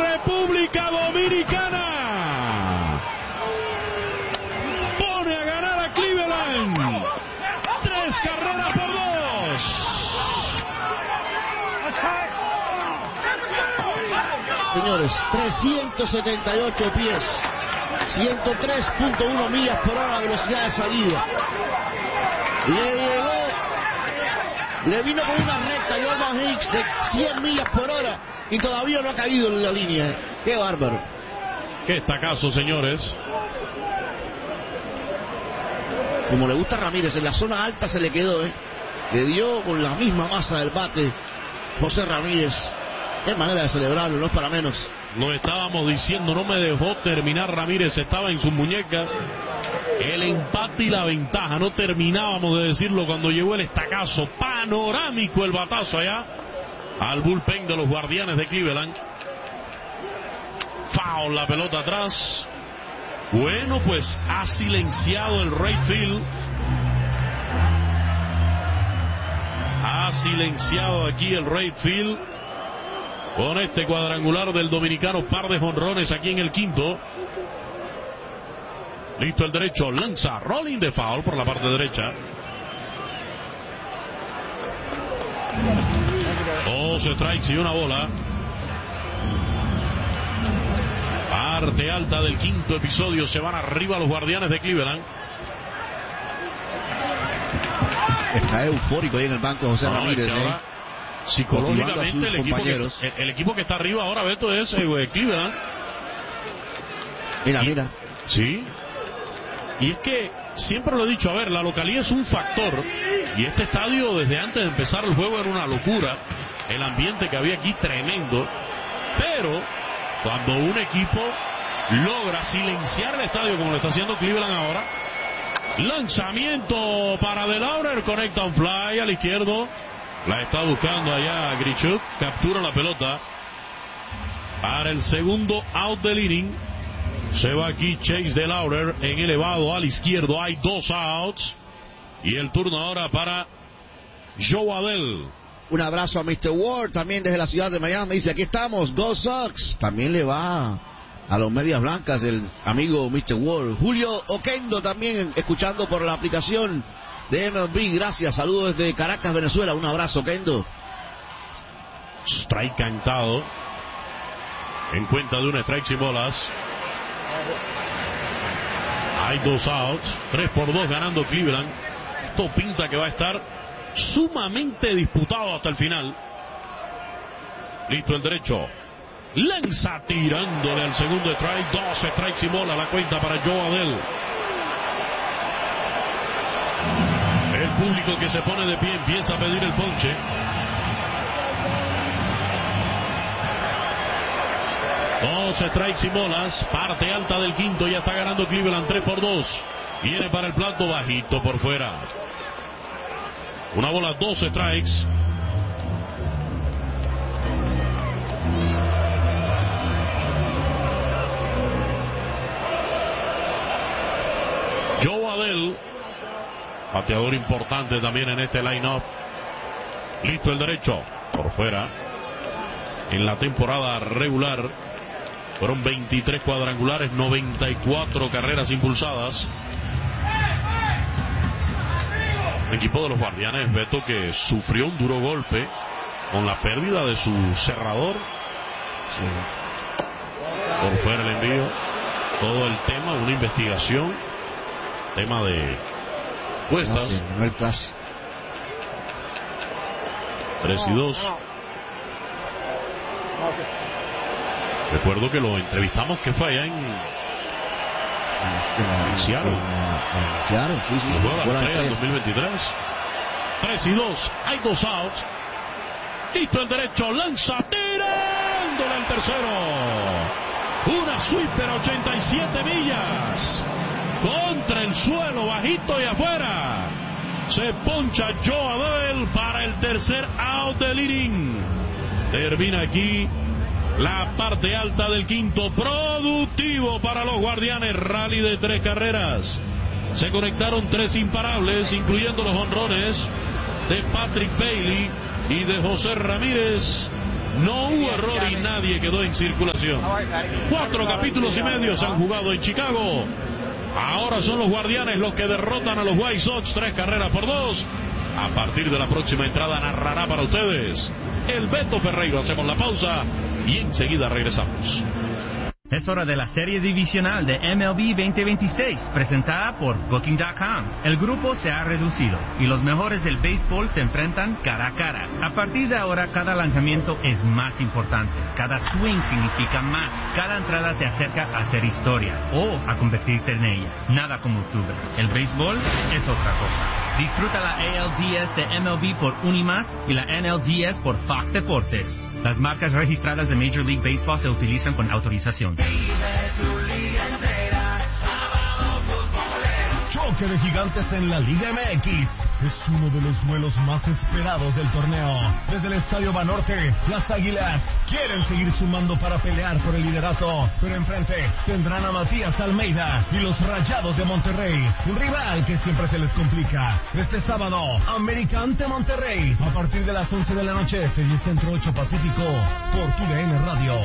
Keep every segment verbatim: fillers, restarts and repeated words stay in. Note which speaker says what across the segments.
Speaker 1: República Dominicana. Pone a ganar a Cleveland. Tres carreras por dos.
Speaker 2: Señores, trescientos setenta y ocho pies, ciento tres punto uno millas por hora de velocidad de salida. Le llegó, le vino con una recta Jordan Hicks de cien millas por hora y todavía no ha caído en la línea. ¡Qué bárbaro!
Speaker 1: ¡Qué estacazo, señores!
Speaker 2: Como le gusta a Ramírez, en la zona alta se le quedó, ¿eh? Le dio con la misma masa del bate José Ramírez. Qué manera de celebrarlo, no es para menos.
Speaker 1: Lo estábamos diciendo, no me dejó terminar Ramírez, estaba en sus muñecas. El empate y la ventaja, no terminábamos de decirlo cuando llegó el estacazo. Panorámico el batazo allá al bullpen de los Guardianes de Cleveland. Foul, la pelota atrás. Bueno, pues ha silenciado el right field. Ha silenciado aquí el right field con este cuadrangular del dominicano, par de jonrones aquí en el quinto. Listo el derecho, lanza, rolling de foul por la parte derecha. Dos strikes y una bola. Parte alta del quinto episodio, se van arriba los Guardianes de Cleveland.
Speaker 2: Está eufórico ahí en el banco José
Speaker 1: no,
Speaker 2: Ramírez,
Speaker 1: es que ahora,
Speaker 2: ¿eh?
Speaker 1: Psicológicamente el equipo, que, el, el equipo que está arriba ahora, Beto, es eh, Cleveland.
Speaker 2: Mira,
Speaker 1: y,
Speaker 2: mira.
Speaker 1: Sí. Y es que siempre lo he dicho, a ver, la localidad es un factor. Y este estadio desde antes de empezar el juego era una locura. El ambiente que había aquí tremendo. Pero cuando un equipo logra silenciar el estadio como lo está haciendo Cleveland ahora. Lanzamiento para De Laurer, conecta un fly al izquierdo. La está buscando allá Grichuk, captura la pelota para el segundo out del inning. Se va aquí Chase De Laurer en elevado al izquierdo. Hay dos outs y el turno ahora para Joe Adell.
Speaker 2: Un abrazo a mister Ward también desde la ciudad de Miami. Dice, aquí estamos, Go Sox. También le va a los Medias Blancas el amigo mister Ward. Julio Oquendo también escuchando por la aplicación de M L B, gracias, saludos desde Caracas, Venezuela, un abrazo, Kendo.
Speaker 1: Strike cantado en cuenta de un strike sin bolas. Hay dos outs, tres por dos ganando Cleveland. Esto pinta que va a estar sumamente disputado hasta el final. Listo el derecho, lanza tirándole al segundo strike, dos strikes sin bola, la cuenta para Joe Adell. El público que se pone de pie empieza a pedir el ponche. Dos strikes y bolas. Parte alta del quinto. Ya está ganando Cleveland tres por dos. Viene para el plato bajito por fuera. Una bola, dos strikes. Joe Adell, bateador importante también en este line-up. Listo el derecho, por fuera. En la temporada regular fueron veintitrés cuadrangulares, noventa y cuatro carreras impulsadas. El equipo de los Guardianes, Beto, que sufrió un duro golpe con la pérdida de su cerrador. Sí. Por fuera el envío. Todo el tema, una investigación. Tema de cuestas.
Speaker 2: No, no clase.
Speaker 1: tres y dos. Recuerdo que lo entrevistamos, que fue allá en, en, en Seattle.
Speaker 2: En Seattle, sí, sí.
Speaker 1: Jugó la estrella en dos mil veintitrés. tres y dos. Hay dos outs. Listo el derecho. Lanza tirándole al tercero. Una sweeper a ochenta y siete millas. Contra el suelo, bajito y afuera. Se poncha Joe Adell para el tercer out del inning. Termina aquí la parte alta del quinto. Productivo para los Guardianes. Rally de tres carreras. Se conectaron tres imparables, incluyendo los jonrones de Patrick Bailey y de José Ramírez. No hubo error y nadie quedó en circulación. Cuatro capítulos y medio se han jugado en Chicago. Ahora son los Guardianes los que derrotan a los White Sox, tres carreras por dos. A partir de la próxima entrada narrará para ustedes el Beto Ferreiro. Hacemos la pausa y enseguida regresamos.
Speaker 3: Es hora de la serie divisional de M L B veinte veintiséis, presentada por Booking punto com. El grupo se ha reducido y los mejores del béisbol se enfrentan cara a cara. A partir de ahora, cada lanzamiento es más importante. Cada swing significa más. Cada entrada te acerca a hacer historia o a convertirte en ella. Nada como octubre. El béisbol es otra cosa. Disfruta la A L D S de M L B por Unimas y la N L D S por Fox Deportes. Las marcas registradas de Major League Baseball se utilizan con autorización.
Speaker 4: Choque de gigantes en la Liga M X. Es uno de los duelos más esperados del torneo. Desde el Estadio Banorte, las Águilas quieren seguir sumando para pelear por el liderato, pero enfrente tendrán a Matías Almeida y los Rayados de Monterrey, un rival que siempre se les complica. Este sábado, América ante Monterrey, a partir de las once de la noche, seis Centro ocho Pacífico, por Tu D N Radio.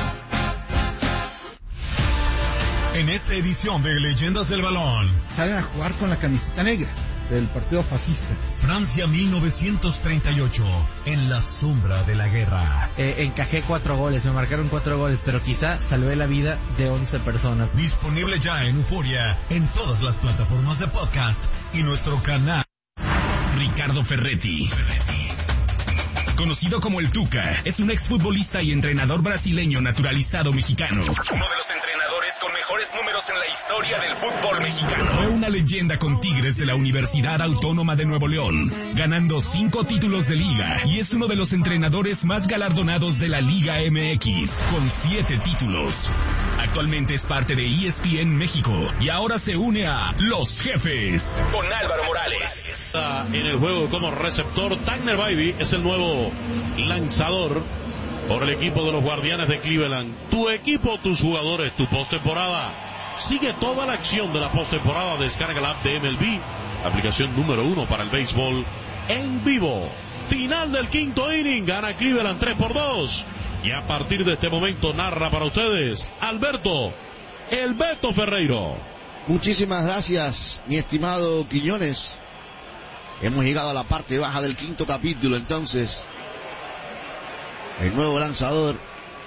Speaker 4: En esta edición de Leyendas del Balón,
Speaker 5: salen a jugar con la camiseta negra del partido fascista.
Speaker 4: Francia mil novecientos treinta y ocho, en la sombra de la guerra.
Speaker 6: Eh, encajé cuatro goles, me marcaron cuatro goles, pero quizá salvé la vida de once personas.
Speaker 4: Disponible ya en Euforia, en todas las plataformas de podcast y nuestro canal.
Speaker 7: Ricardo Ferretti. Conocido como el Tuca, es un exfutbolista y entrenador brasileño naturalizado mexicano. Uno de los entrenadores con mejores números en la historia del fútbol mexicano. Fue una leyenda con Tigres de la Universidad Autónoma de Nuevo León, ganando cinco títulos de liga, y es uno de los entrenadores más galardonados de la Liga M X, con siete títulos. Actualmente es parte de E S P N México y ahora se une a Los Jefes con Álvaro Morales.
Speaker 1: Está en el juego como receptor. Tanner Bybee es el nuevo lanzador por el equipo de los Guardianes de Cleveland. Tu equipo, tus jugadores, tu postemporada. Sigue toda la acción de la postemporada. Descarga la app de M L B, aplicación número uno para el béisbol en vivo. Final del quinto inning, gana Cleveland tres por dos. Y a partir de este momento narra para ustedes Alberto, el Beto Ferreiro.
Speaker 2: Muchísimas gracias, mi estimado Quiñones. Hemos llegado a la parte baja del quinto capítulo, entonces. El nuevo lanzador.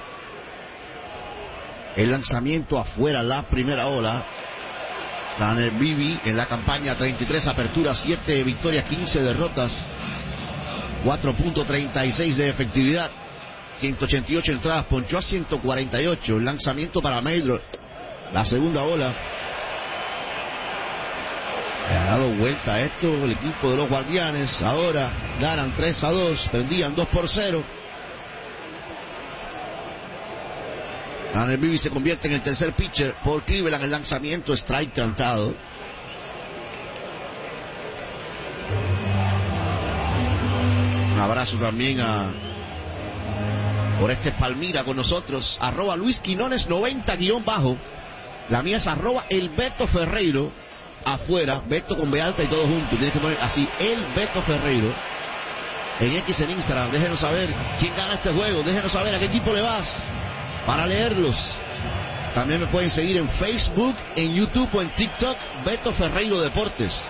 Speaker 2: El lanzamiento afuera, la primera ola. Tanner Bybee en la campaña, treinta y tres aperturas, siete victorias, quince derrotas, cuatro punto treinta y seis de efectividad, ciento ochenta y ocho entradas, ponchó a ciento cuarenta y ocho. El lanzamiento para Maedro, la segunda ola. Ha dado vuelta a esto el equipo de los Guardianes. Ahora ganan tres a dos, perdían dos por cero. Tanner Bybee se convierte en el tercer pitcher por Cleveland. El lanzamiento, strike cantado. Un abrazo también a por este Palmira con nosotros, arroba Luis Quinones noventa guión bajo. La mía es arroba el Beto Ferreiro. Afuera, Beto con B alta y todo junto. Tienes que poner así, el Beto Ferreiro. En X en Instagram, déjenos saber quién gana este juego. Déjenos saber a qué equipo le vas para leerlos. También me pueden seguir en Facebook, en YouTube o en TikTok, Beto Ferreiro Deportes.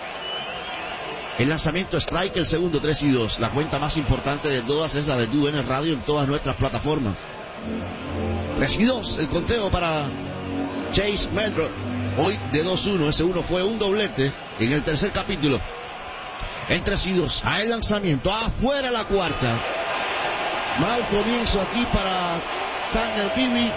Speaker 2: El lanzamiento strike, el segundo, tres y dos. La cuenta más importante de todas es la de Tu D N Radio en todas nuestras plataformas. tres y dos, el conteo para Chase Medrod. Hoy de dos uno, ese uno fue un doblete en el tercer capítulo. En tres y dos, a el lanzamiento, afuera la cuarta. Mal comienzo aquí para Tanner Bybee,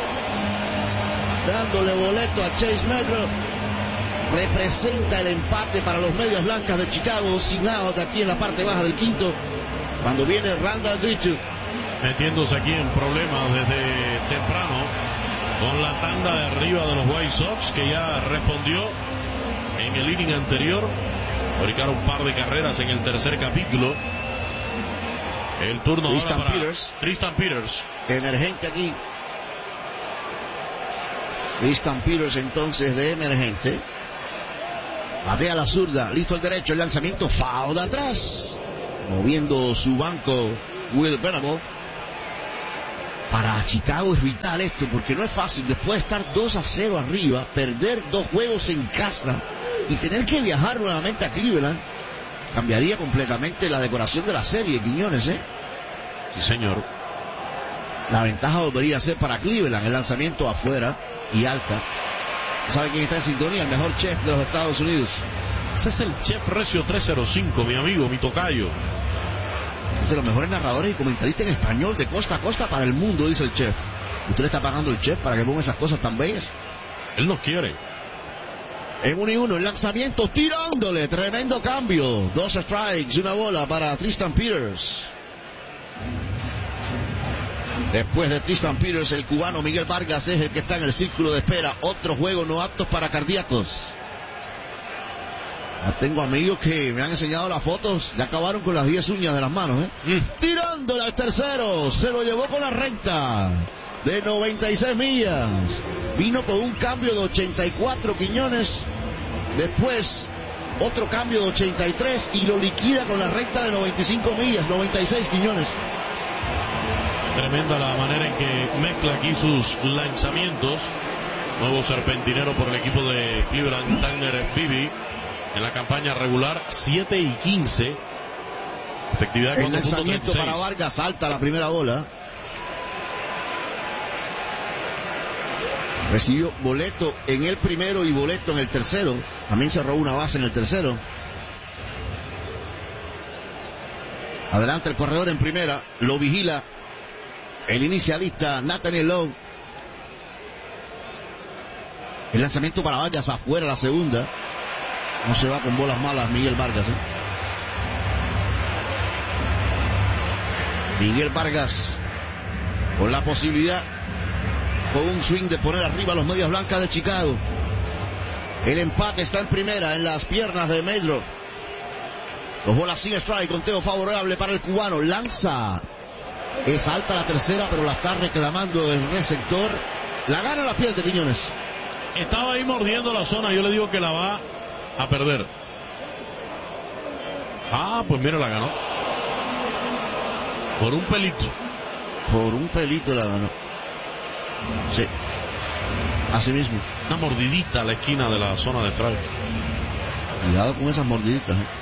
Speaker 2: dándole boleto a Chase Medrod. Representa el empate para los Medias Blancas de Chicago, sin out aquí en la parte baja del quinto, cuando viene Randall Grichuk.
Speaker 1: Metiéndose aquí en problemas desde temprano con la tanda de arriba de los White Sox, que ya respondió en el inning anterior. Fabricaron un par de carreras en el tercer capítulo. El turno
Speaker 2: Tristan
Speaker 1: ahora para
Speaker 2: Peters.
Speaker 1: Tristan Peters.
Speaker 2: Emergente aquí. Tristan Peters entonces de emergente. Batea la zurda, listo el derecho, el lanzamiento, foul de atrás. Moviendo su banco Will Venable. Para Chicago es vital esto, porque no es fácil después de estar dos a cero arriba, perder dos juegos en casa y tener que viajar nuevamente a Cleveland. Cambiaría completamente la decoración de la serie, Quiñones, ¿eh?
Speaker 1: Sí, señor.
Speaker 2: La ventaja volvería a ser para Cleveland, el lanzamiento afuera y alta. ¿Sabe quién está en sintonía? El mejor chef de los Estados Unidos.
Speaker 1: Ese es el Chef Recio trescientos cinco, mi amigo, mi tocayo.
Speaker 2: Es de los mejores narradores y comentaristas en español de costa a costa para el mundo, dice el chef. ¿Usted le está pagando el chef para que ponga esas cosas tan bellas?
Speaker 1: Él no quiere.
Speaker 2: En uno y uno, el lanzamiento tirándole, tremendo cambio. Dos strikes, una bola para Tristan Peters. Después de Tristan Peters, el cubano Miguel Vargas es el que está en el círculo de espera. Otro juego no aptos para cardíacos. Ya tengo amigos que me han enseñado las fotos, ya acabaron con las diez uñas de las manos, ¿eh? Mm. Tirándole al tercero, se lo llevó con la recta de noventa y seis millas. Vino con un cambio de ochenta y cuatro, Quiñones. Después, otro cambio de ochenta y tres y lo liquida con la recta de noventa y cinco millas, noventa y seis, Quiñones.
Speaker 1: Tremenda la manera en que mezcla aquí sus lanzamientos. Nuevo serpentinero por el equipo de Cleveland, Tanner Bibee. En la campaña regular, siete y quince. Efectividad
Speaker 2: el lanzamiento para Vargas, salta la primera bola. Recibió boleto en el primero y boleto en el tercero. También cerró una base en el tercero. Adelante el corredor en primera. Lo vigila el inicialista Nathaniel Lowe. El lanzamiento para Vargas afuera, la segunda. No se va con bolas malas Miguel Vargas, ¿eh? Miguel Vargas con la posibilidad, con un swing, de poner arriba a los medias blancas de Chicago. El empate está en primera, en las piernas de Medro. Los bolas sin strike, conteo favorable para el cubano. Lanza. Es alta la tercera, pero la está reclamando el receptor. La gana, la pierde, Quiñones.
Speaker 1: Estaba ahí mordiendo la zona, yo le digo que la va a perder. Ah, pues mira, la ganó. Por un pelito.
Speaker 2: Por un pelito la ganó. Sí. Así mismo.
Speaker 1: Una mordidita a la esquina de la zona de strike.
Speaker 2: Cuidado con esas mordiditas, ¿eh?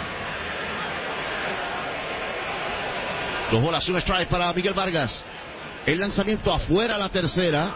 Speaker 2: Los bolas, un strike para Miguel Vargas. El lanzamiento afuera, la tercera.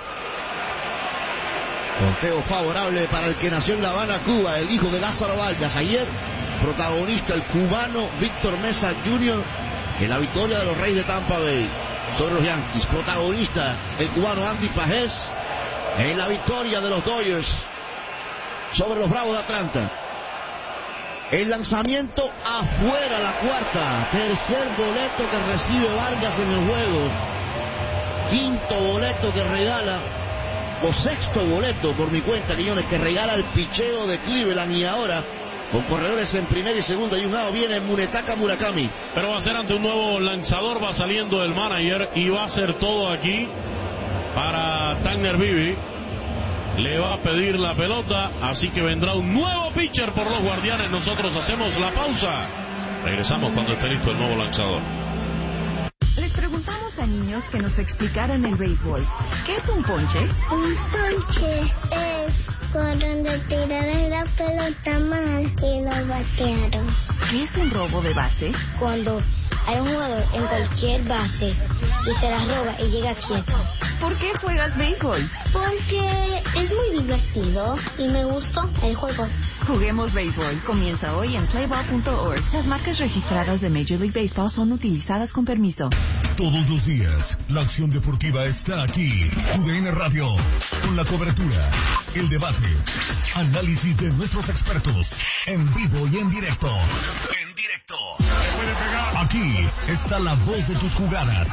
Speaker 2: Conteo favorable para el que nació en La Habana, Cuba, el hijo de Lázaro Vargas. Ayer, protagonista el cubano Víctor Mesa junior en la victoria de los Reyes de Tampa Bay sobre los Yankees. Protagonista el cubano Andy Pajés en la victoria de los Dodgers sobre los Bravos de Atlanta. El lanzamiento afuera, la cuarta. Tercer boleto que recibe Vargas en el juego. Quinto boleto que regala, o sexto boleto por mi cuenta, Quiñones, que regala el picheo de Cleveland. Y ahora, con corredores en primera y segunda y un lado, viene Munetaka Murakami.
Speaker 1: Pero va a ser ante un nuevo lanzador, va saliendo el manager y va a ser todo aquí para Tanner Bibee. Le va a pedir la pelota, así que vendrá un nuevo pitcher por los Guardianes. Nosotros hacemos la pausa. Regresamos cuando esté listo el nuevo lanzador.
Speaker 8: Les preguntamos a niños que nos explicaran el béisbol. ¿Qué es un ponche?
Speaker 9: Un ponche es por donde tiraron la pelota mal y lo batearon.
Speaker 8: ¿Qué es un robo de base?
Speaker 9: Cuando hay un jugador en cualquier base y se la roba y llega quieto.
Speaker 8: ¿Por qué juegas béisbol?
Speaker 9: Porque es muy divertido y me gusta el juego.
Speaker 8: Juguemos béisbol. Comienza hoy en playball punto org. Las marcas registradas de Major League Baseball son utilizadas con permiso.
Speaker 4: Todos los días, la acción deportiva está aquí. U D N Radio, con la cobertura, el debate, análisis de nuestros expertos, en vivo y en directo. En directo. Aquí está la voz de tus jugadas.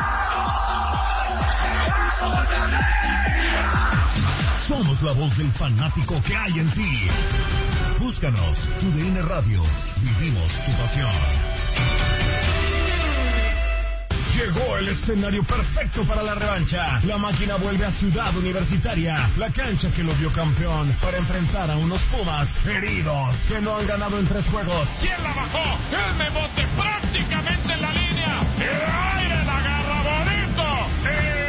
Speaker 4: Somos la voz del fanático que hay en ti. Búscanos, U D N Radio. Vivimos tu pasión. Llegó el escenario perfecto para la revancha. La máquina vuelve a Ciudad Universitaria, la cancha que lo vio campeón, para enfrentar a unos Pumas heridos que no han ganado en tres juegos.
Speaker 10: ¿Quién la bajó? El Mebote prácticamente en la línea. ¡El aire la agarra bonito! ¡El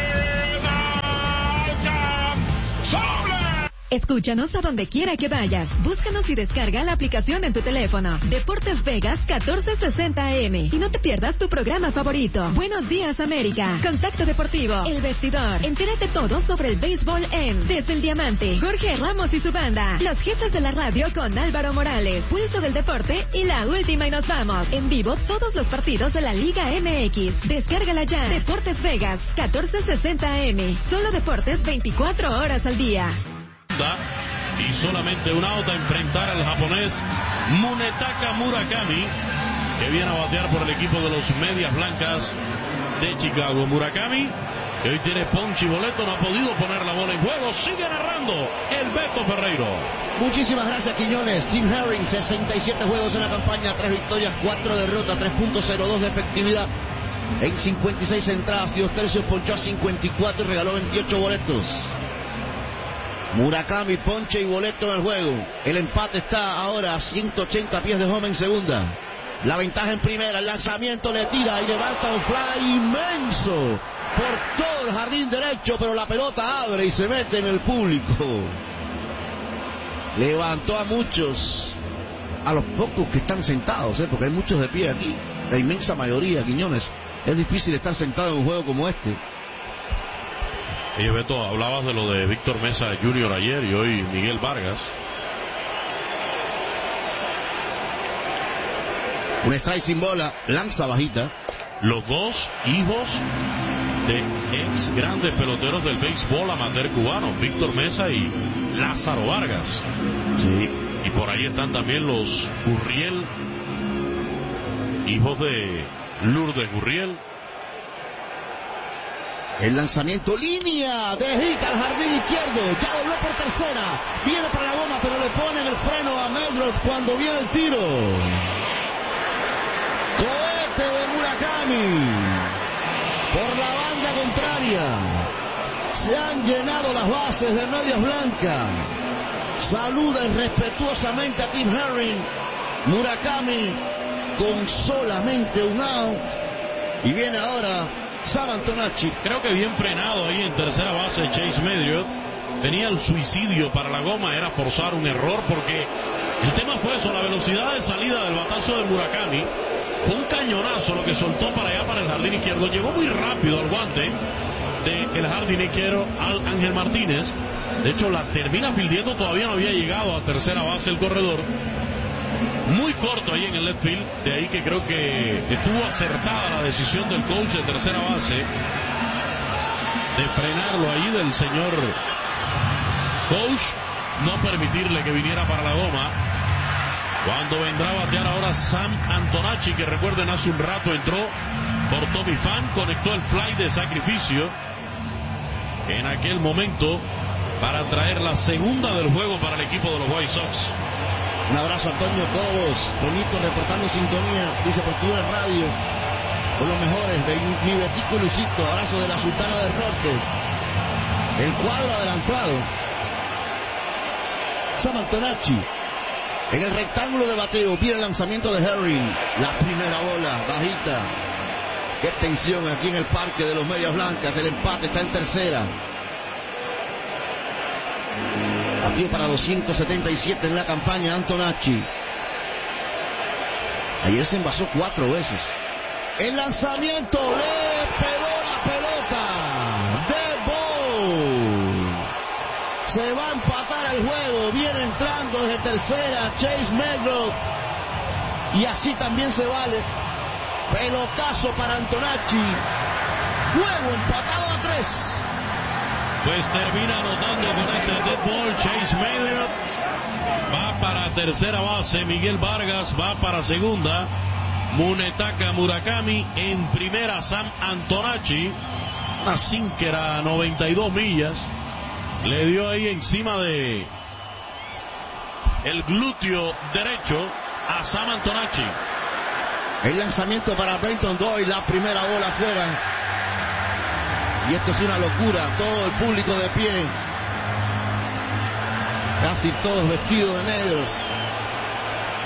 Speaker 10: Escúchanos a donde quiera que vayas. Búscanos y descarga la aplicación en tu teléfono. Deportes Vegas catorce sesenta A M. Y no te pierdas tu programa favorito. Buenos días, América. Contacto Deportivo. El Vestidor. Entérate todo sobre el béisbol en Desde el Diamante. Jorge Ramos y su banda. Los jefes de la radio con Álvaro Morales. Pulso del deporte y la última y nos vamos. En vivo todos los partidos de la Liga M X. Descárgala ya. Deportes Vegas catorce sesenta A M. Solo deportes veinticuatro horas al día.
Speaker 1: Y solamente un out a enfrentar al japonés Munetaka Murakami, que viene a batear por el equipo de los Medias Blancas de Chicago. Murakami, que hoy tiene ponche y boleto, no ha podido poner la bola en juego. Sigue narrando el Beto Ferreiro.
Speaker 2: Muchísimas gracias, Quiñones. Tim Herring, sesenta y siete juegos en la campaña, tres victorias, cuatro derrotas, tres punto cero dos de efectividad en cincuenta y seis entradas y dos tercios. Ponchó a cincuenta y cuatro y regaló veintiocho boletos. Murakami, ponche y boleto en el juego. El empate está ahora a ciento ochenta pies de home en segunda. La ventaja en primera, el lanzamiento le tira y levanta un fly inmenso por todo el jardín derecho, pero la pelota abre y se mete en el público. Levantó a muchos, a los pocos que están sentados, ¿eh? Porque hay muchos de pie aquí, la inmensa mayoría, Quiñones. Es difícil estar sentado en un juego como este.
Speaker 1: Oye, Beto, hablabas de lo de Víctor Mesa junior ayer y hoy Miguel Vargas.
Speaker 2: Un strike sin bola, lanza bajita.
Speaker 1: Los dos hijos de ex grandes peloteros del béisbol amateur cubano, Víctor Mesa y Lázaro Vargas.
Speaker 2: Sí.
Speaker 1: Y por ahí están también los Gurriel, hijos de Lourdes Gurriel.
Speaker 2: El lanzamiento, línea de hit al jardín izquierdo, ya dobló por tercera, viene para la goma, pero le ponen el freno a Medroth cuando viene el tiro. Cohete de Murakami por la banda contraria. Se han llenado las bases de Medias Blancas. Saluda respetuosamente a Tim Herring. Murakami con solamente un out. Y viene ahora Sam Antonacci.
Speaker 1: Creo que bien frenado ahí en tercera base Chase Medroth. Venía el suicidio para la goma, era forzar un error porque el tema fue eso, la velocidad de salida del batazo de Murakami. Fue un cañonazo lo que soltó para allá, para el jardín izquierdo. Llegó muy rápido al guante del jardín izquierdo al Ángel Martínez. De hecho, la termina fildiendo, todavía no había llegado a tercera base el corredor. Muy corto ahí en el left field. De ahí que creo que estuvo acertada la decisión del coach de tercera base de frenarlo ahí, del señor coach, no permitirle que viniera para la goma. Cuando vendrá a batear ahora Sam Antonacci, que recuerden hace un rato entró por Tommy Pham, conectó el fly de sacrificio en aquel momento para traer la segunda del juego para el equipo de los White Sox.
Speaker 2: Un abrazo a Antonio Cobos, Benito reportando sintonía, dice por tu radio, con los mejores, mi Betico Luisito, abrazo de la Sultana del Norte. El cuadro adelantado. Sam Antonacci. En el rectángulo de bateo, viene el lanzamiento de Herring. La primera bola, bajita. Qué tensión aquí en el parque de los Medias Blancas. El empate está en tercera. Batió para doscientos setenta y siete en la campaña Antonacci. Ayer se envasó cuatro veces. El lanzamiento, le pegó la pelota. De ball. Se va a empatar el juego. Viene entrando desde tercera Chase Medroth. Y así también se vale. Pelotazo para Antonacci. Juego empatado a tres.
Speaker 1: Pues termina anotando con este dead ball Chase Medroth. Va para tercera base. Miguel Vargas va para segunda. Munetaka Murakami en primera. Sam Antonacci. Una sínquera a noventa y dos millas. Le dio ahí encima de el glúteo derecho a Sam Antonacci.
Speaker 2: El lanzamiento para Brenton Doyle, la primera bola afuera. Y esto es una locura, todo el público de pie. Casi todos vestidos de negro.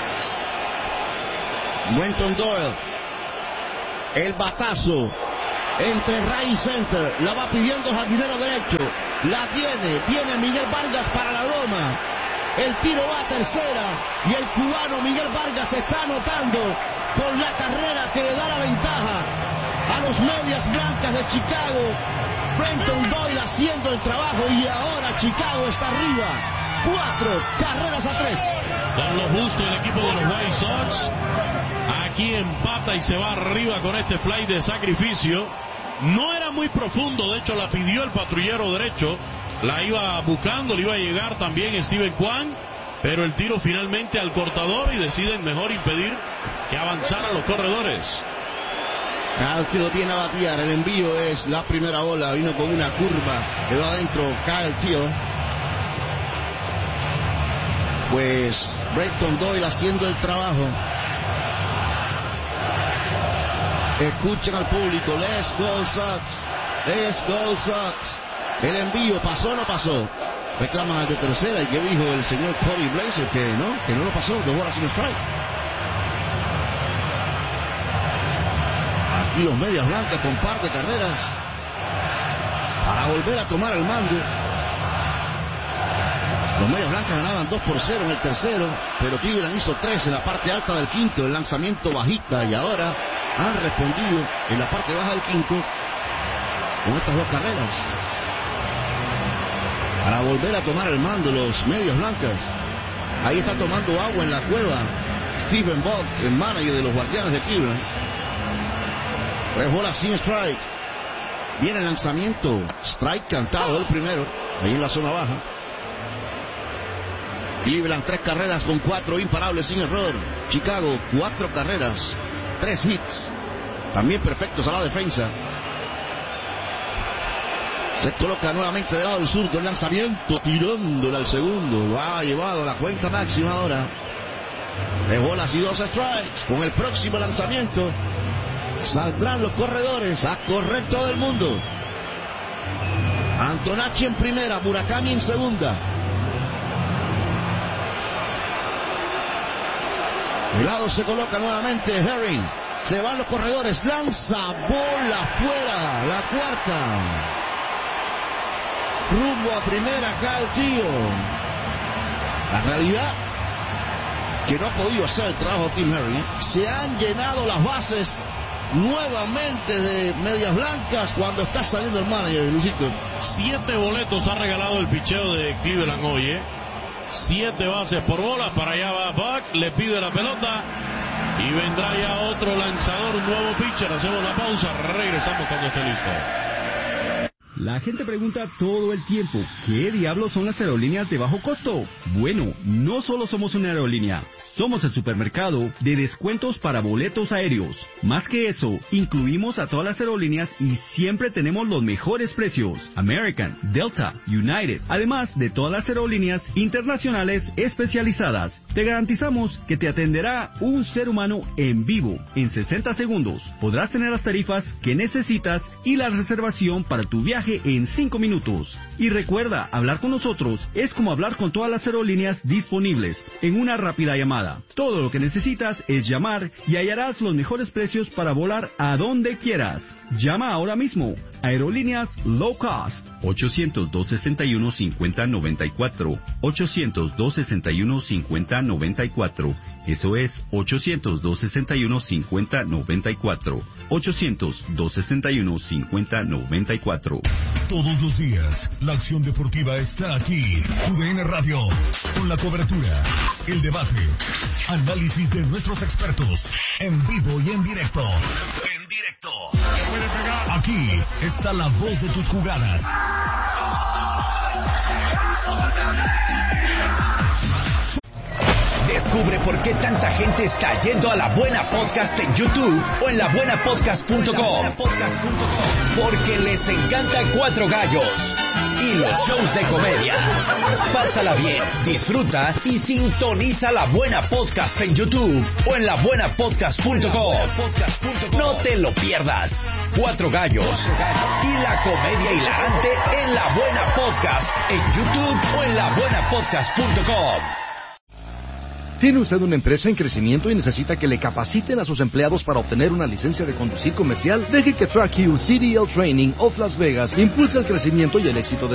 Speaker 2: Brenton Doyle. El batazo. entre Ray Center, la va pidiendo jardinero derecho, la tiene, viene Miguel Vargas para la loma, el tiro va a tercera y el cubano Miguel Vargas está anotando por la carrera que le da la ventaja a los medias blancas de Chicago. Brenton Doyle haciendo el trabajo y ahora Chicago está arriba, cuatro carreras a tres.
Speaker 1: Con lo justo el equipo de los White Sox, aquí empata y se va arriba con este fly de sacrificio. No era muy profundo, de hecho la pidió el patrullero derecho, la iba buscando, le iba a llegar también Steven Kwan, pero el tiro finalmente al cortador y deciden mejor impedir que avanzaran los corredores.
Speaker 2: El tiro viene a batear, el envío es la primera bola, vino con una curva, quedó adentro, cae el tiro. Pues Brenton Doyle haciendo el trabajo. Escuchen al público, let's go Sox, let's go Sox. El envío, ¿pasó o no pasó? Reclaman al de tercera, y que dijo el señor Cody Blazer que no, que no lo pasó, dos bolas sin strike. Aquí los medias blancas con par de carreras para volver a tomar el mando. Los medias blancas ganaban dos por cero en el tercero, pero Cleveland hizo tres en la parte alta del quinto, el lanzamiento bajista, y ahora han respondido en la parte baja del quinto con estas dos carreras para volver a tomar el mando los medias blancas. Ahí está tomando agua en la cueva Stephen Boggs, el manager de los Guardianes de Cleveland. Tres bolas sin strike. Viene el lanzamiento, strike cantado el primero, ahí en la zona baja. Cleveland tres carreras con cuatro imparables sin error. Chicago cuatro carreras, tres hits, también perfectos a la defensa. Se coloca nuevamente del lado del sur con el lanzamiento, tirándole al segundo. Lo ha llevado a la cuenta máxima ahora. Tres bolas y dos strikes. Con el próximo lanzamiento saldrán los corredores a correr todo el mundo. Antonacci en primera, Murakami en segunda. El lado se coloca nuevamente Herring. Se van los corredores, lanza bola fuera, la cuarta. Rumbo a primera acá el tío. La realidad que no ha podido hacer el trabajo Tim Herring. Se han llenado las bases nuevamente de medias blancas cuando está saliendo el manager, Luisito.
Speaker 1: Siete boletos ha regalado el picheo de Cleveland hoy, ¿eh? Siete bases por bola, para allá va Buck, le pide la pelota y vendrá ya otro lanzador, un nuevo pitcher. Hacemos la pausa, regresamos cuando esté listo.
Speaker 11: La gente pregunta todo el tiempo, ¿qué diablos son las aerolíneas de bajo costo? Bueno, no solo somos una aerolínea, somos el supermercado de descuentos para boletos aéreos. Más que eso, incluimos a todas las aerolíneas y siempre tenemos los mejores precios. American, Delta, United, además de todas las aerolíneas internacionales especializadas. Te garantizamos que te atenderá un ser humano en vivo en sesenta segundos. Podrás tener las tarifas que necesitas y la reservación para tu viaje en cinco minutos. Y recuerda, hablar con nosotros es como hablar con todas las aerolíneas disponibles en una rápida llamada. Todo lo que necesitas es llamar y hallarás los mejores precios para volar a donde quieras. Llama ahora mismo. Aerolíneas Low Cost. ochocientos, dos sesenta y uno, cincuenta noventa y cuatro. ochocientos, dos sesenta y uno, cincuenta noventa y cuatro. Eso es ochocientos, dos sesenta y uno, cincuenta noventa y cuatro. ochocientos, dos sesenta y uno, cincuenta noventa y cuatro.
Speaker 4: Todos los días, la acción deportiva está aquí. U D N Radio, con la cobertura, el debate, análisis de nuestros expertos, en vivo y en directo. En directo. Aquí está la voz de tus jugadas.
Speaker 12: Descubre por qué tanta gente está yendo a La Buena Podcast en YouTube o en la buena podcast punto com. Porque les encanta Cuatro Gallos y los shows de comedia. Pásala bien, disfruta y sintoniza La Buena Podcast en YouTube o en la buena podcast punto com. No te lo pierdas. Cuatro Gallos y la comedia hilarante en La Buena Podcast en YouTube o en la buena podcast punto com.
Speaker 13: ¿Tiene usted una empresa en crecimiento y necesita que le capaciten a sus empleados para obtener una licencia de conducir comercial? Deje que Track You C D L Training of Las Vegas impulse el crecimiento y el éxito de